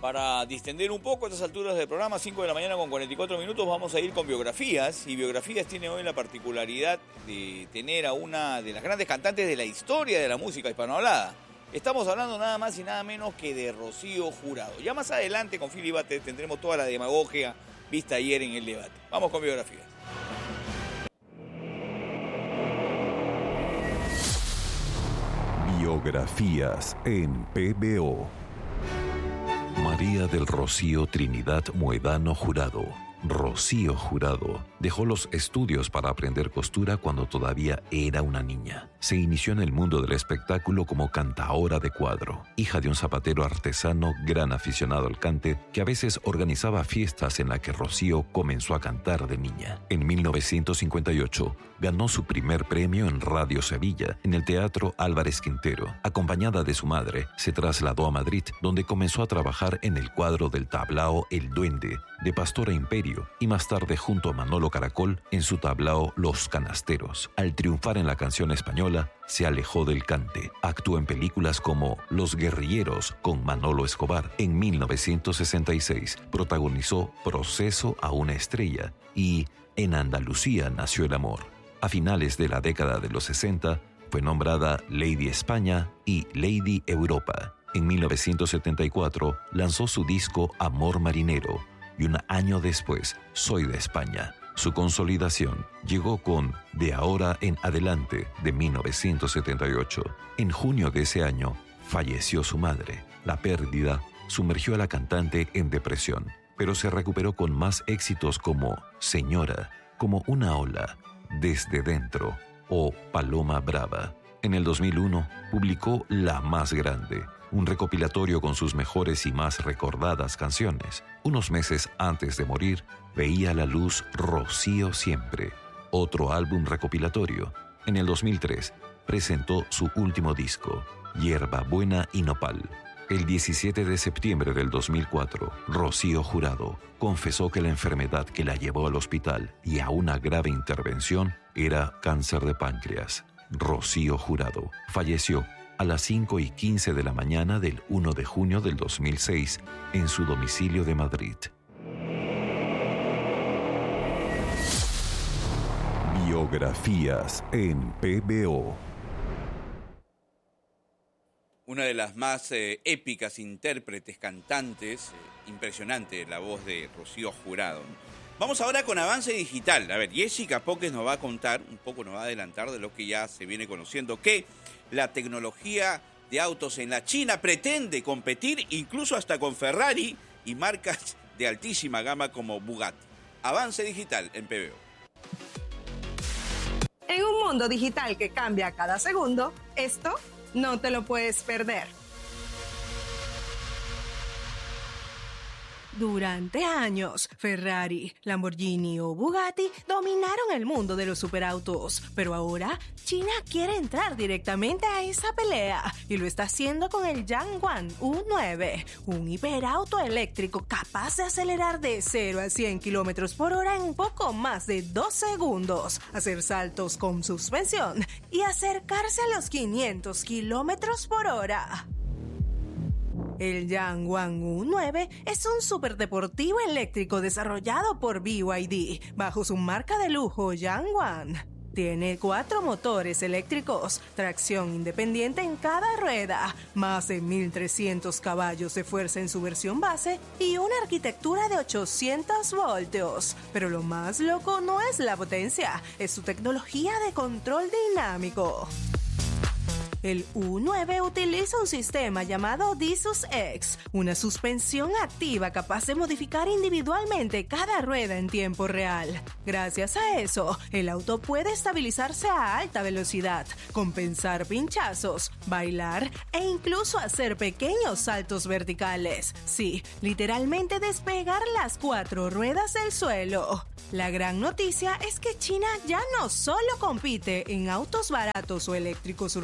Para distender un poco a estas alturas del programa, 5 de la mañana con 44 minutos, vamos a ir con biografías. Y Biografías tiene hoy la particularidad de tener a una de las grandes cantantes de la historia de la música hispanohablada. Estamos hablando nada más y nada menos que de Rocío Jurado. Ya más adelante con Philly Butter tendremos toda la demagogia vista ayer en el debate. Vamos con Biografías. Biografías en PBO. María del Rocío Trinidad Muedano Jurado, Rocío Jurado, dejó los estudios para aprender costura cuando todavía era una niña. Se inició en el mundo del espectáculo como cantaora de cuadro, hija de un zapatero artesano gran aficionado al cante que a veces organizaba fiestas en las que Rocío comenzó a cantar de niña. En 1958 ganó su primer premio en Radio Sevilla, en el Teatro Álvarez Quintero. Acompañada de su madre, se trasladó a Madrid, donde comenzó a trabajar en el cuadro del tablao El Duende, de Pastora Imperio, y más tarde junto a Manolo Caracol en su tablao Los Canasteros. Al triunfar en la canción española, se alejó del cante. Actuó en películas como Los Guerrilleros con Manolo Escobar. En 1966 protagonizó Proceso a una estrella y En Andalucía nació el amor. A finales de la década de los 60 fue nombrada Lady España y Lady Europa. En 1974 lanzó su disco Amor Marinero y un año después Soy de España. Su consolidación llegó con De ahora en adelante de 1978. En junio de ese año falleció su madre. La pérdida sumergió a la cantante en depresión, pero se recuperó con más éxitos como Señora, Como una ola, Desde dentro o Paloma Brava. En el 2001 publicó La Más Grande, un recopilatorio con sus mejores y más recordadas canciones. Unos meses antes de morir, veía la luz Rocío Siempre, otro álbum recopilatorio. En el 2003 presentó su último disco, Hierba Buena y Nopal. El 17 de septiembre del 2004, Rocío Jurado confesó que la enfermedad que la llevó al hospital y a una grave intervención era cáncer de páncreas. Rocío Jurado falleció a las 5:15 de la mañana del 1 de junio del 2006 en su domicilio de Madrid. Biografías en PBO. Una de las más épicas intérpretes, cantantes, impresionante la voz de Rocío Jurado. Vamos ahora con Avance Digital. A ver, Jessica Póquez nos va a contar, un poco nos va a adelantar de lo que ya se viene conociendo, que la tecnología de autos en la China pretende competir incluso hasta con Ferrari y marcas de altísima gama como Bugatti. Avance Digital en PBO. En un mundo digital que cambia cada segundo, esto no te lo puedes perder. Durante años, Ferrari, Lamborghini o Bugatti dominaron el mundo de los superautos, pero ahora China quiere entrar directamente a esa pelea y lo está haciendo con el Yangwang U9, un hiperauto eléctrico capaz de acelerar de 0 a 100 km por hora en poco más de 2 segundos, hacer saltos con suspensión y acercarse a los 500 km por hora. El Yangwang U9 es un superdeportivo eléctrico desarrollado por BYD bajo su marca de lujo Yangwang. Tiene 4 motores eléctricos, tracción independiente en cada rueda, más de 1.300 caballos de fuerza en su versión base y una arquitectura de 800 voltios. Pero lo más loco no es la potencia, es su tecnología de control dinámico. El U9 utiliza un sistema llamado DiSUS X, una suspensión activa capaz de modificar individualmente cada rueda en tiempo real. Gracias a eso, el auto puede estabilizarse a alta velocidad, compensar pinchazos, bailar e incluso hacer pequeños saltos verticales. Sí, literalmente despegar las 4 ruedas del suelo. La gran noticia es que China ya no solo compite en autos baratos o eléctricos urbanos,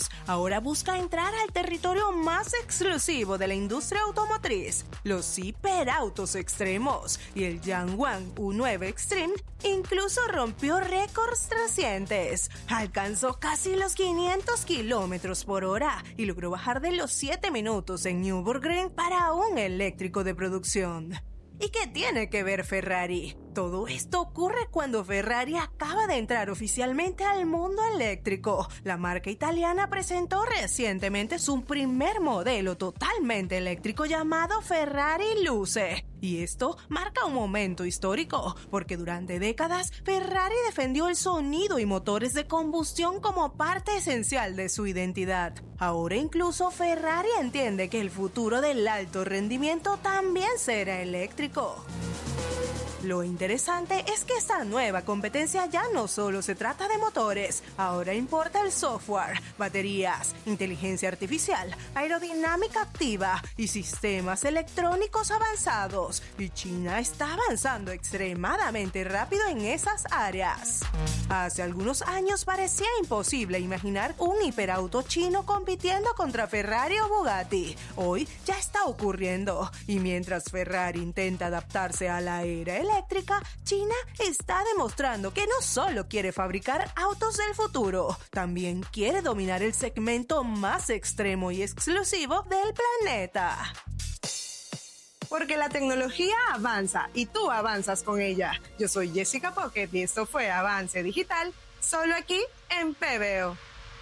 años, ahora busca entrar al territorio más exclusivo de la industria automotriz, los hiperautos extremos, y el Yangwang U9 Extreme incluso rompió récords recientes. Alcanzó casi los 500 kilómetros por hora y logró bajar de los 7 minutos en Nürburgring para un eléctrico de producción. ¿Y qué tiene que ver Ferrari? Todo esto ocurre cuando Ferrari acaba de entrar oficialmente al mundo eléctrico. La marca italiana presentó recientemente su primer modelo totalmente eléctrico llamado Ferrari Luce. Y esto marca un momento histórico, porque durante décadas Ferrari defendió el sonido y motores de combustión como parte esencial de su identidad. Ahora incluso Ferrari entiende que el futuro del alto rendimiento también será eléctrico. Lo interesante es que esta nueva competencia ya no solo se trata de motores, ahora importa el software, baterías, inteligencia artificial, aerodinámica activa y sistemas electrónicos avanzados. Y China está avanzando extremadamente rápido en esas áreas. Hace algunos años parecía imposible imaginar un hiperauto chino compitiendo contra Ferrari o Bugatti. Hoy ya está ocurriendo. Y mientras Ferrari intenta adaptarse a la era eléctrica, China está demostrando que no solo quiere fabricar autos del futuro, también quiere dominar el segmento más extremo y exclusivo del planeta. Porque la tecnología avanza y tú avanzas con ella. Yo soy Jessica Pocket y esto fue Avance Digital, solo aquí en PBO.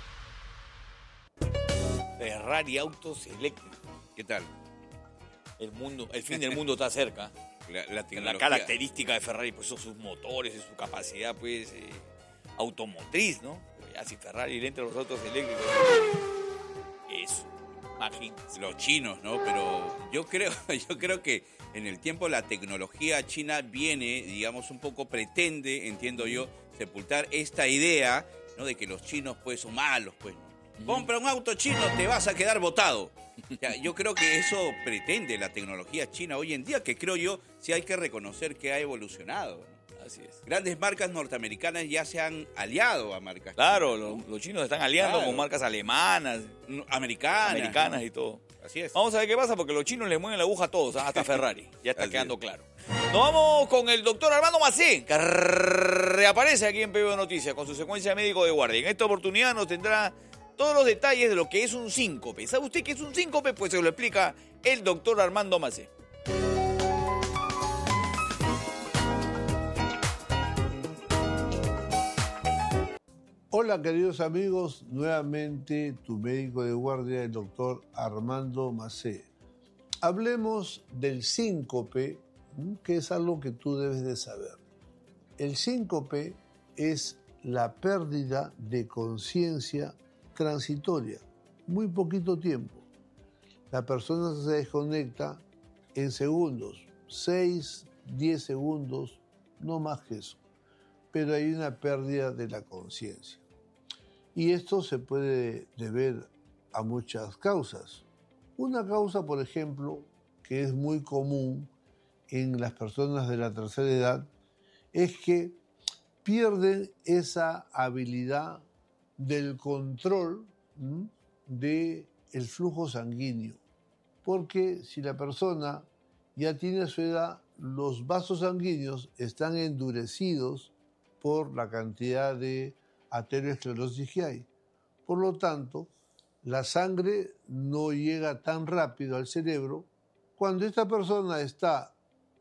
Ferrari Autos Eléctricos. ¿Qué tal? El fin del mundo está cerca. La La característica de Ferrari pues, son sus motores y su capacidad pues, automotriz, ¿no? Pero ya si Ferrari le entra a los autos eléctricos, eso, imagínense. Los chinos, ¿no? Pero yo creo que en el tiempo la tecnología china viene, digamos, un poco pretende, entiendo yo, sepultar esta idea, ¿no? De que los chinos pues son malos, pues. Compra un auto chino, te vas a quedar botado. Ya, yo creo que eso pretende la tecnología china hoy en día, que creo yo sí hay que reconocer que ha evolucionado, ¿no? Así es. Grandes marcas norteamericanas ya se han aliado a marcas Claro, chinas, ¿no? los chinos están aliando Claro. con marcas alemanas, Americanas, ¿no? y todo. Así es. Vamos a ver qué pasa, porque los chinos le mueven la aguja a todos, hasta Ferrari. Ya está Así quedando es. claro. Nos vamos con el doctor Armando Macé, que reaparece aquí en PBO Noticias con su secuencia médico de guardia. En esta oportunidad nos tendrá todos los detalles de lo que es un síncope. ¿Sabe usted qué es un síncope? Pues se lo explica el doctor Armando Macé. Hola queridos amigos, nuevamente tu médico de guardia, el doctor Armando Macé. Hablemos del síncope, que es algo que tú debes de saber. El síncope es la pérdida de conciencia transitoria, muy poquito tiempo. La persona se desconecta en segundos, 6, 10 segundos, no más que eso. Pero hay una pérdida de la conciencia. Y esto se puede deber a muchas causas. Una causa, por ejemplo, que es muy común en las personas de la tercera edad, es que pierden esa habilidad del control del flujo sanguíneo. Porque si la persona ya tiene su edad, los vasos sanguíneos están endurecidos por la cantidad de aterosclerosis que hay. Por lo tanto, la sangre no llega tan rápido al cerebro. Cuando esta persona está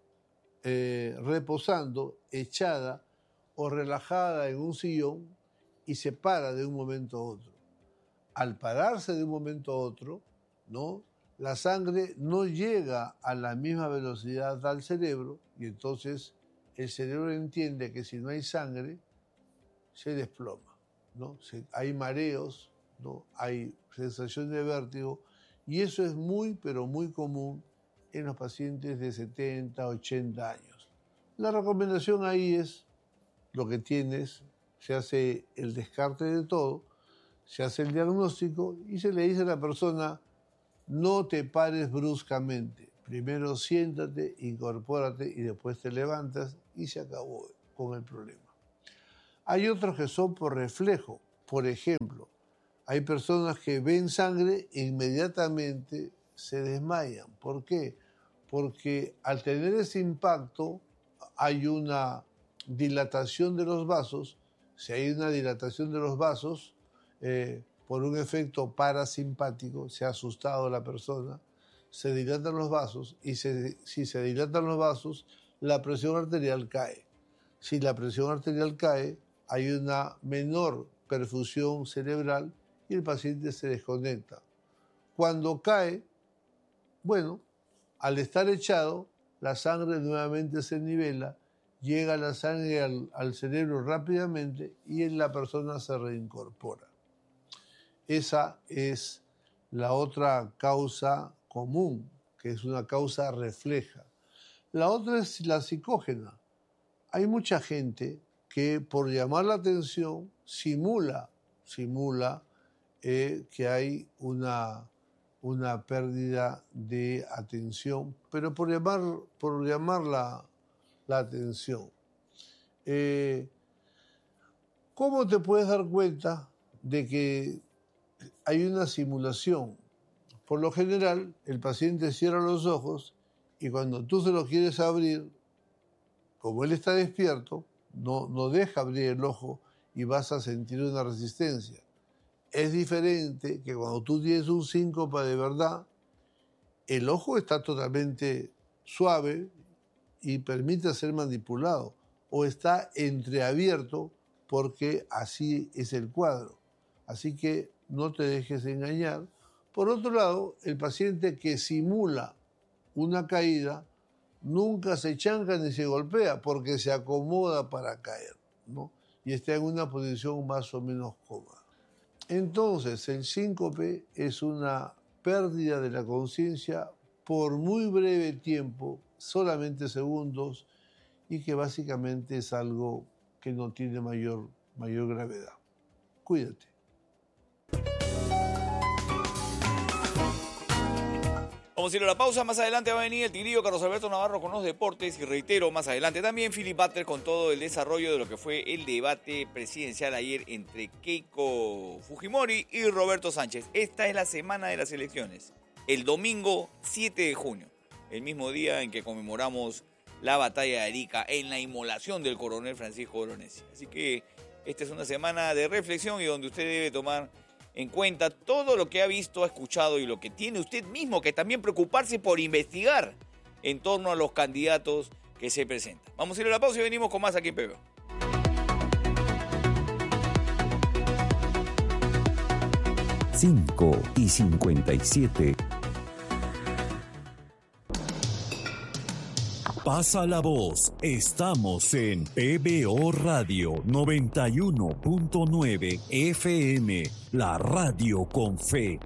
reposando, echada o relajada en un sillón y se para de un momento a otro. Al pararse de un momento a otro, ¿no? La sangre no llega a la misma velocidad al cerebro y entonces el cerebro entiende que si no hay sangre, se desploma, ¿no? Hay mareos, ¿no? Hay sensación de vértigo y eso es muy, pero muy común en los pacientes de 70, 80 años. La recomendación ahí es lo que tienes, se hace el descarte de todo, se hace el diagnóstico y se le dice a la persona, no te pares bruscamente. Primero siéntate, incorpórate y después te levantas y se acabó con el problema. Hay otros que son por reflejo. Por ejemplo, hay personas que ven sangre e inmediatamente se desmayan. ¿Por qué? Porque al tener ese impacto hay una dilatación de los vasos. Si hay una dilatación de los vasos, por un efecto parasimpático, se ha asustado la persona, se dilatan los vasos y si se dilatan los vasos, la presión arterial cae. Si la presión arterial cae, hay una menor perfusión cerebral y el paciente se desconecta. Cuando cae, bueno, al estar echado, la sangre nuevamente se nivela, llega la sangre al cerebro rápidamente y la persona se reincorpora. Esa es la otra causa común, que es una causa refleja. La otra es la psicógena. Hay mucha gente que por llamar la atención simula que hay una pérdida de atención, pero por llamar la atención. ¿Cómo te puedes dar cuenta de que hay una simulación? Por lo general, el paciente cierra los ojos y cuando tú se los quieres abrir, como él está despierto, no deja abrir el ojo y vas a sentir una resistencia. Es diferente que cuando tú tienes un síncope de verdad, el ojo está totalmente suave y permite ser manipulado, o está entreabierto porque así es el cuadro. Así que no te dejes engañar. Por otro lado, el paciente que simula una caída nunca se chanca ni se golpea porque se acomoda para caer, ¿no? Y está en una posición más o menos cómoda. Entonces, el síncope es una pérdida de la conciencia por muy breve tiempo, solamente segundos, y que básicamente es algo que no tiene mayor gravedad. Cuídate. Vamos a ir a la pausa, más adelante va a venir el Tigrillo Carlos Alberto Navarro con los deportes y reitero, más adelante también Philip Butler con todo el desarrollo de lo que fue el debate presidencial ayer entre Keiko Fujimori y Roberto Sánchez. Esta es la semana de las elecciones, el domingo 7 de junio, el mismo día en que conmemoramos la batalla de Arica en la inmolación del coronel Francisco Bolognesi. Así que esta es una semana de reflexión y donde usted debe tomar en cuenta todo lo que ha visto, ha escuchado y lo que tiene usted mismo que también preocuparse por investigar en torno a los candidatos que se presentan. Vamos a ir a la pausa y venimos con más aquí en PBO. Cinco y 57. Pasa la voz. Estamos en PBO Radio 91.9 FM, la radio con fe.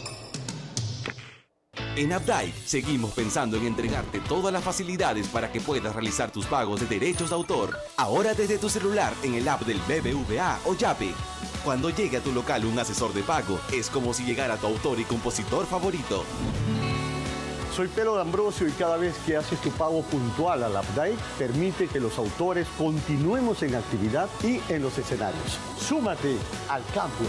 En Updike seguimos pensando en entregarte todas las facilidades para que puedas realizar tus pagos de derechos de autor. Ahora desde tu celular en el app del BBVA o Yape. Cuando llegue a tu local un asesor de pago, es como si llegara tu autor y compositor favorito. Soy Pelo D'Ambrosio y cada vez que haces tu pago puntual al Updike, permite que los autores continuemos en actividad y en los escenarios. Súmate al cambio.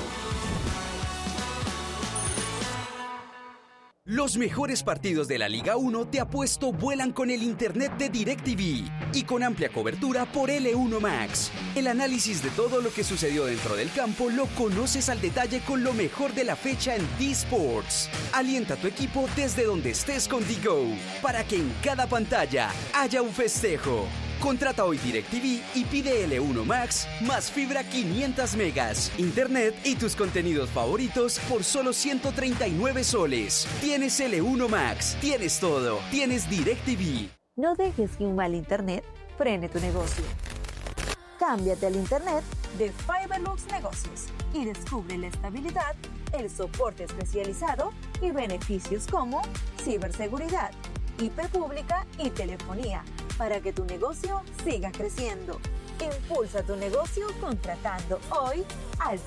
Los mejores partidos de la Liga 1 te apuesto vuelan con el internet de DirecTV y con amplia cobertura por L1 Max. El análisis de todo lo que sucedió dentro del campo lo conoces al detalle con lo mejor de la fecha en D-Sports. Alienta a tu equipo desde donde estés con DiGo para que en cada pantalla haya un festejo. Contrata hoy DirecTV y pide L1 Max más fibra 500 megas, internet y tus contenidos favoritos por solo 139 soles. Tienes L1 Max, tienes todo, tienes DirecTV. No dejes que un mal internet frene tu negocio. Cámbiate al internet de Fiberlux Negocios y descubre la estabilidad, el soporte especializado y beneficios como ciberseguridad, IP pública y telefonía, para que tu negocio siga creciendo. Impulsa tu negocio contratando hoy al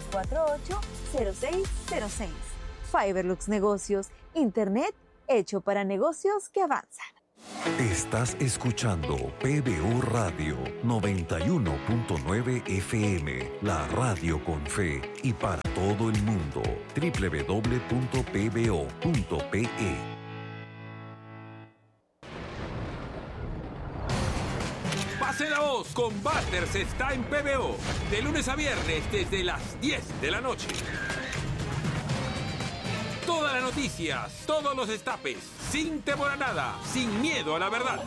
748-0606. Fiberlux Negocios, internet hecho para negocios que avanzan. Estás escuchando PBO Radio 91.9 FM, la radio con fe y para todo el mundo. www.pbo.pe. Pase la voz, Combaters está en PBO, de lunes a viernes desde las 10 de la noche. Todas las noticias, todos los destapes, sin temor a nada, sin miedo a la verdad.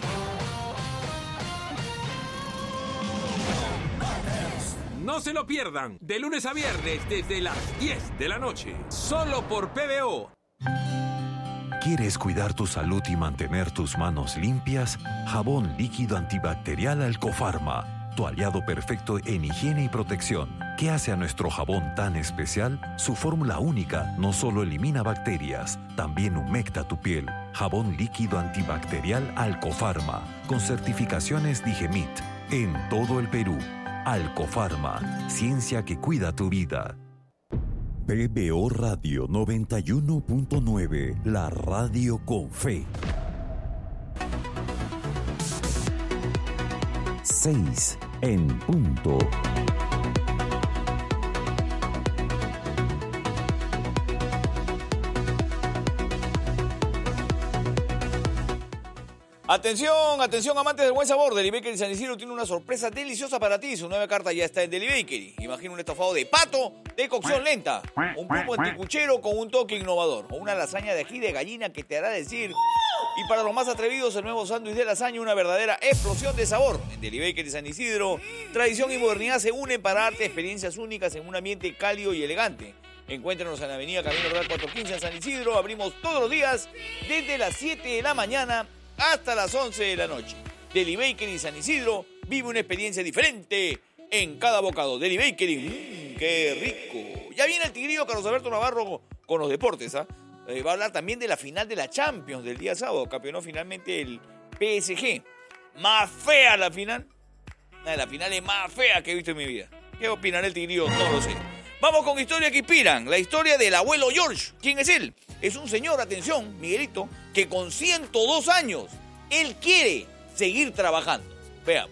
No se lo pierdan, de lunes a viernes desde las 10 de la noche, solo por PBO. ¿Quieres cuidar tu salud y mantener tus manos limpias? Jabón líquido antibacterial Alcofarma, tu aliado perfecto en higiene y protección. ¿Qué hace a nuestro jabón tan especial? Su fórmula única no solo elimina bacterias, también humecta tu piel. Jabón líquido antibacterial Alcofarma, con certificaciones Digemit, en todo el Perú. Alcofarma, ciencia que cuida tu vida. PBO Radio 91.9, la radio con fe. 6 en punto. Atención, atención amantes del buen sabor. Deli Bakery San Isidro tiene una sorpresa deliciosa para ti. Su nueva carta ya está en Deli Bakery. Imagina un estofado de pato de cocción lenta, un pulpo anticuchero con un toque innovador, o una lasaña de ají de gallina que te hará decir. Y para los más atrevidos, el nuevo sándwich de lasaña, una verdadera explosión de sabor. En Deli Bakery San Isidro, tradición y modernidad se unen para darte experiencias únicas en un ambiente cálido y elegante. Encuéntranos en la avenida Camino Real 415 en San Isidro. Abrimos todos los días desde las 7 de la mañana hasta las 11 de la noche. Deli Bakery San Isidro vive una experiencia diferente en cada bocado. Deli Bakery, ¡qué rico! Ya viene el tigrillo Carlos Alberto Navarro con los deportes, ¿ah? Va a hablar también de la final de la Champions del día sábado. Campeonó finalmente el PSG. Más fea la final. Una de las finales más feas que he visto en mi vida. ¿Qué opinará el tigrillo? No lo sé. Vamos con historias que inspiran. La historia del abuelo George. ¿Quién es él? Es un señor, atención, Miguelito, que con 102 años, él quiere seguir trabajando. Veamos.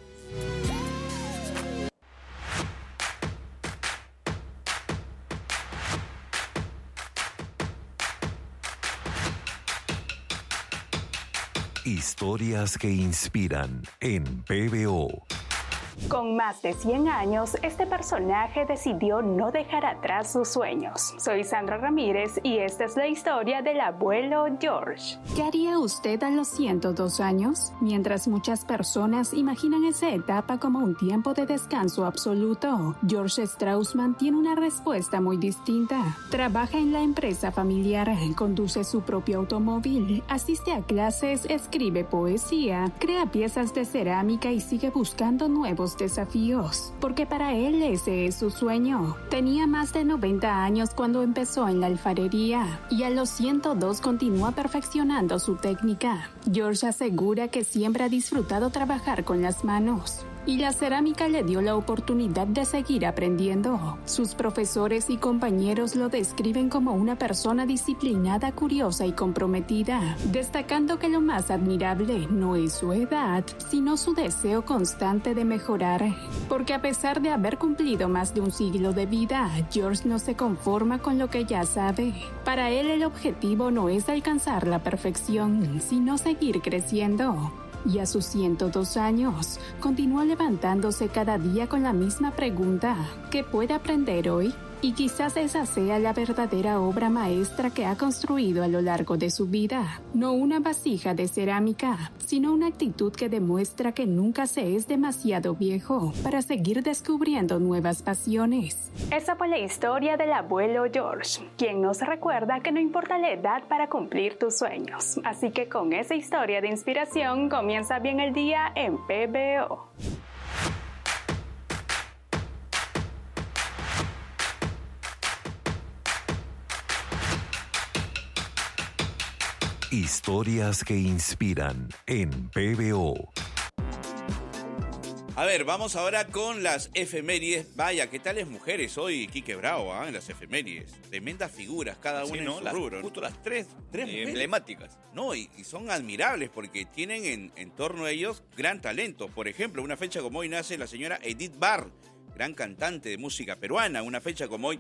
Historias que inspiran en PBO. Con más de 100 años, este personaje decidió no dejar atrás sus sueños. Soy Sandra Ramírez y esta es la historia del abuelo George. ¿Qué haría usted a los 102 años? Mientras muchas personas imaginan esa etapa como un tiempo de descanso absoluto, George Straussman tiene una respuesta muy distinta. Trabaja en la empresa familiar, conduce su propio automóvil, asiste a clases, escribe poesía, crea piezas de cerámica y sigue buscando nuevos desafíos, porque para él ese es su sueño. Tenía más de 90 años cuando empezó en la alfarería y a los 102 continúa perfeccionando su técnica. George asegura que siempre ha disfrutado trabajar con las manos y la cerámica le dio la oportunidad de seguir aprendiendo. Sus profesores y compañeros lo describen como una persona disciplinada, curiosa y comprometida, destacando que lo más admirable no es su edad, sino su deseo constante de mejorar. Porque a pesar de haber cumplido más de un siglo de vida, George no se conforma con lo que ya sabe. Para él el objetivo no es alcanzar la perfección, sino seguir creciendo. Y a sus 102 años, continúa levantándose cada día con la misma pregunta: ¿qué puede aprender hoy? Y quizás esa sea la verdadera obra maestra que ha construido a lo largo de su vida. No una vasija de cerámica, sino una actitud que demuestra que nunca se es demasiado viejo para seguir descubriendo nuevas pasiones. Esa fue la historia del abuelo George, quien nos recuerda que no importa la edad para cumplir tus sueños. Así que con esa historia de inspiración comienza bien el día en PBO. Historias que inspiran en PBO. A ver, vamos ahora con las efemérides. Vaya, ¿qué tales mujeres hoy, Quique Bravo, en las efemérides? Tremendas figuras, cada una en su rubro. Justo las tres emblemáticas. No, y son admirables porque tienen en torno a ellos gran talento. Por ejemplo, una fecha como hoy nace la señora Edith Barr, gran cantante de música peruana. Una fecha como hoy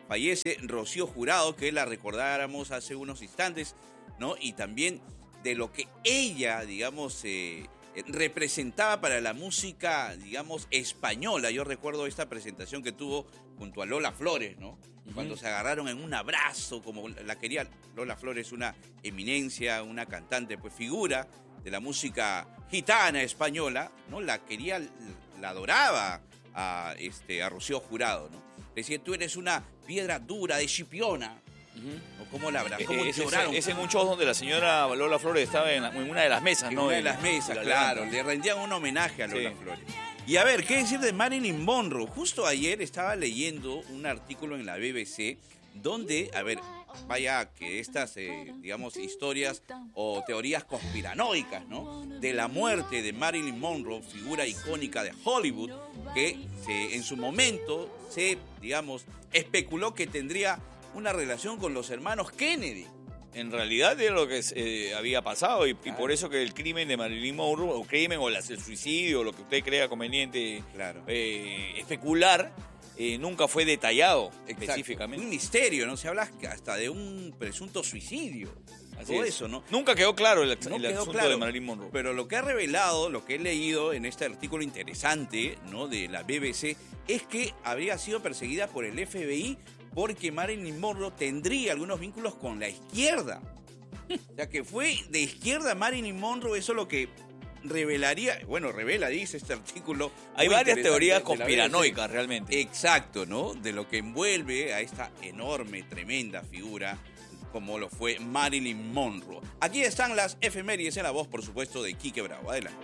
fallece Rocío Jurado, que la recordáramos hace unos instantes, ¿no? Y también de lo que ella, digamos, representaba para la música, digamos, española. Yo recuerdo esta presentación que tuvo junto a Lola Flores, ¿no? Cuando se agarraron en un abrazo, como la quería Lola Flores, una eminencia, una cantante, pues figura de la música gitana española, ¿no? La quería, la adoraba a Rocío Jurado, ¿no? Decía, tú eres una piedra dura de Chipiona. ¿O cómo la abrazó? ¿Cómo lloraron? Es en un show donde la señora Lola Flores estaba en una de las mesas, en ¿no? Una de las mesas, claro. Le rendían un homenaje a Lola Flores. Y a ver, ¿qué decir de Marilyn Monroe? Justo ayer estaba leyendo un artículo en la BBC donde, a ver, vaya que estas, digamos, historias o teorías conspiranoicas, ¿no? De la muerte de Marilyn Monroe, figura icónica de Hollywood, que en su momento se, digamos, especuló que tendría una relación con los hermanos Kennedy. En realidad era lo que había pasado y por eso que el crimen de Marilyn Monroe, o crimen o el suicidio, o lo que usted crea conveniente especular, nunca fue detallado específicamente. Un misterio, ¿no? Se habla hasta de un presunto suicidio. Todo eso, ¿no? Nunca quedó claro el asunto de Marilyn Monroe. Pero lo que ha revelado, lo que he leído en este artículo interesante, ¿no? De la BBC, es que habría sido perseguida por el FBI porque Marilyn Monroe tendría algunos vínculos con la izquierda. O sea, que fue de izquierda Marilyn Monroe, eso es lo que revelaría, bueno, revela, dice este artículo. Hay varias teorías conspiranoicas realmente. Exacto, ¿no? De lo que envuelve a esta enorme, tremenda figura como lo fue Marilyn Monroe. Aquí están las efemérides en la voz, por supuesto, de Quique Bravo. Adelante.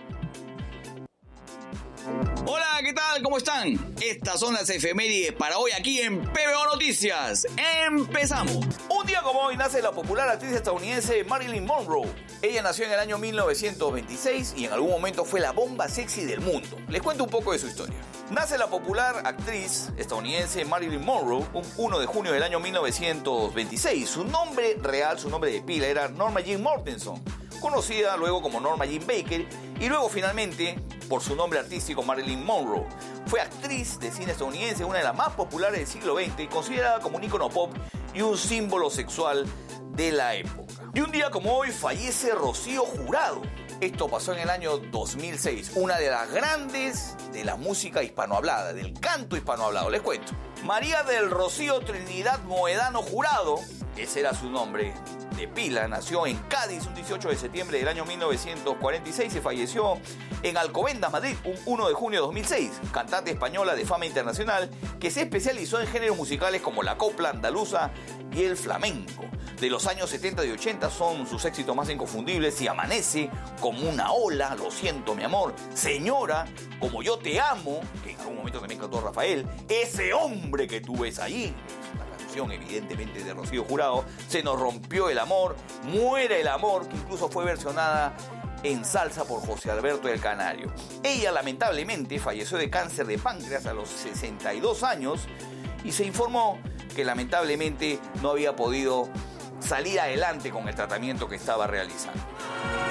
Hola, ¿qué tal? ¿Cómo están? Estas son las efemérides para hoy aquí en PBO Noticias. ¡Empezamos! Un día como hoy nace la popular actriz estadounidense Marilyn Monroe. Ella nació en el año 1926 y en algún momento fue la bomba sexy del mundo. Les cuento un poco de su historia. Nace la popular actriz estadounidense Marilyn Monroe un 1 de junio del año 1926. Su nombre real, su nombre de pila era Norma Jean Mortenson, conocida luego como Norma Jean Baker y luego finalmente por su nombre artístico Marilyn Monroe. Fue actriz de cine estadounidense, una de las más populares del siglo XX, considerada como un ícono pop y un símbolo sexual de la época. Y un día como hoy fallece Rocío Jurado. Esto pasó en el año 2006, una de las grandes de la música hispanohablada, del canto hispanohablado. Les cuento. María del Rocío Trinidad Moedano Jurado, ese era su nombre de pila, nació en Cádiz un 18 de septiembre del año 1946 y falleció en Alcobendas, Madrid, un 1 de junio de 2006. Cantante española de fama internacional que se especializó en géneros musicales como la copla andaluza y el flamenco. De los años 70 y 80 son sus éxitos más inconfundibles: Si amanece, Como una ola, Lo siento mi amor, Señora, Como yo te amo, que en algún momento también cantó Rafael, Ese hombre que tú ves allí, evidentemente de Rocío Jurado, Se nos rompió el amor, Muere el amor, que incluso fue versionada en salsa por José Alberto del Canario. Ella lamentablemente falleció de cáncer de páncreas a los 62 años y se informó que lamentablemente no había podido salir adelante con el tratamiento que estaba realizando.